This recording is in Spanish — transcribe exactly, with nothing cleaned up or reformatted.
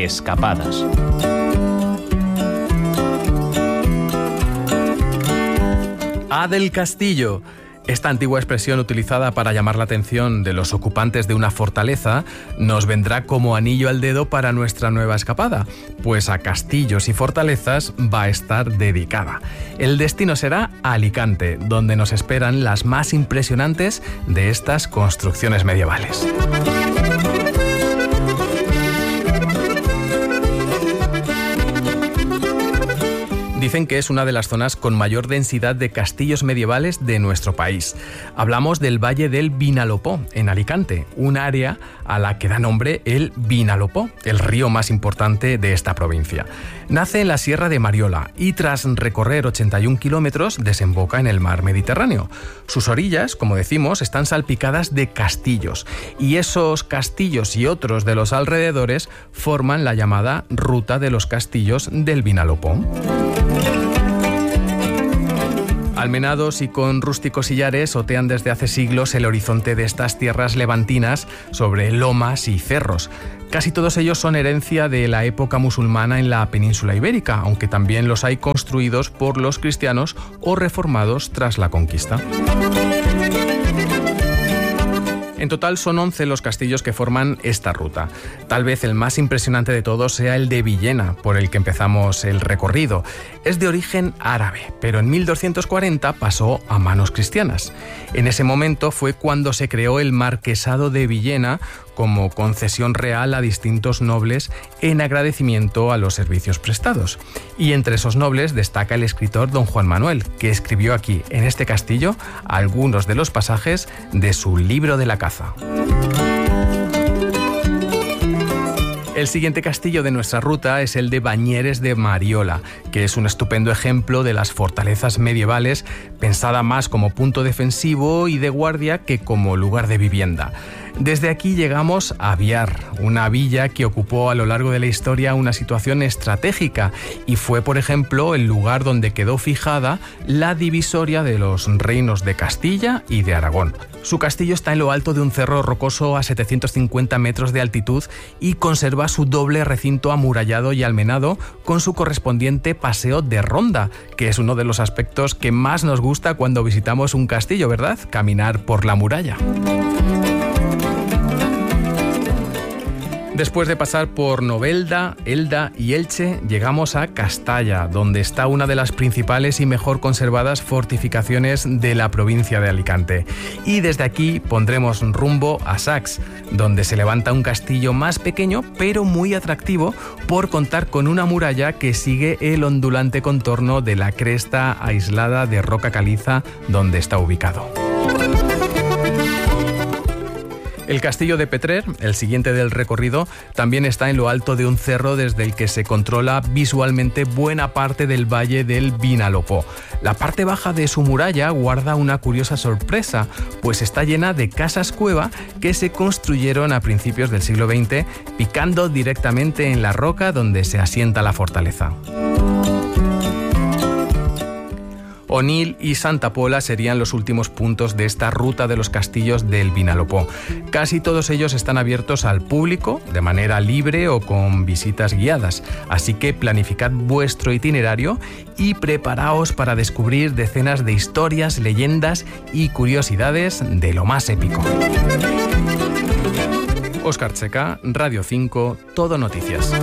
Escapadas. A del castillo. Esta antigua expresión utilizada para llamar la atención de los ocupantes de una fortaleza nos vendrá como anillo al dedo para nuestra nueva escapada, pues a castillos y fortalezas va a estar dedicada. El destino será Alicante, donde nos esperan las más impresionantes de estas construcciones medievales. Dicen que es una de las zonas con mayor densidad de castillos medievales de nuestro país. Hablamos del Valle del Vinalopó, en Alicante, un área a la que da nombre el Vinalopó, el río más importante de esta provincia. Nace en la Sierra de Mariola y tras recorrer ochenta y un kilómetros desemboca en el mar Mediterráneo. Sus orillas, como decimos, están salpicadas de castillos y esos castillos y otros de los alrededores forman la llamada Ruta de los Castillos del Vinalopó. Almenados y con rústicos sillares otean desde hace siglos el horizonte de estas tierras levantinas sobre lomas y cerros. Casi todos ellos son herencia de la época musulmana en la península ibérica, aunque también los hay construidos por los cristianos o reformados tras la conquista. En total son once los castillos que forman esta ruta. Tal vez el más impresionante de todos sea el de Villena, por el que empezamos el recorrido. Es de origen árabe, pero en mil doscientos cuarenta pasó a manos cristianas. En ese momento fue cuando se creó el Marquesado de Villena como concesión real a distintos nobles en agradecimiento a los servicios prestados. Y entre esos nobles destaca el escritor don Juan Manuel, que escribió aquí, en este castillo, algunos de los pasajes de su libro de la caza. El siguiente castillo de nuestra ruta es el de Bañeres de Mariola, que es un estupendo ejemplo de las fortalezas medievales, pensada más como punto defensivo y de guardia que como lugar de vivienda. Desde aquí llegamos a Biar, una villa que ocupó a lo largo de la historia una situación estratégica y fue, por ejemplo, el lugar donde quedó fijada la divisoria de los reinos de Castilla y de Aragón. Su castillo está en lo alto de un cerro rocoso a setecientos cincuenta metros de altitud y conserva su doble recinto amurallado y almenado con su correspondiente paseo de ronda, que es uno de los aspectos que más nos gusta cuando visitamos un castillo, ¿verdad? Caminar por la muralla. Después de pasar por Novelda, Elda y Elche, llegamos a Castalla, donde está una de las principales y mejor conservadas fortificaciones de la provincia de Alicante. Y desde aquí pondremos rumbo a Sax, donde se levanta un castillo más pequeño, pero muy atractivo, por contar con una muralla que sigue el ondulante contorno de la cresta aislada de roca caliza donde está ubicado. El castillo de Petrer, el siguiente del recorrido, también está en lo alto de un cerro desde el que se controla visualmente buena parte del valle del Vinalopó. La parte baja de su muralla guarda una curiosa sorpresa, pues está llena de casas cueva que se construyeron a principios del siglo veinte, picando directamente en la roca donde se asienta la fortaleza. Onil y Santa Pola serían los últimos puntos de esta ruta de los castillos del Vinalopó. Casi todos ellos están abiertos al público de manera libre o con visitas guiadas, así que planificad vuestro itinerario y preparaos para descubrir decenas de historias, leyendas y curiosidades de lo más épico. Óscar Checa, Radio cinco, Todo Noticias.